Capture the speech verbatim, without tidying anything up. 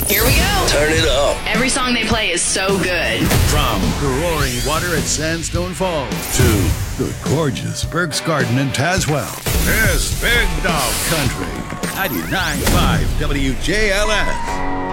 Here we go. Turn it up. Every song they play is so good. From the roaring water at Sandstone Falls to the gorgeous Burke's Garden in Tazewell, there's Big Dog Country. ninety-nine point five W J L S.